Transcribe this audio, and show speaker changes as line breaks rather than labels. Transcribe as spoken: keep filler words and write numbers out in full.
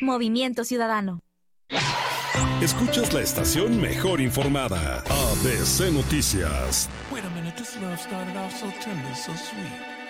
Movimiento Ciudadano.
Escuchas la estación mejor informada, A B C Noticias.
Wait a minute, this love started off so tender, so sweet.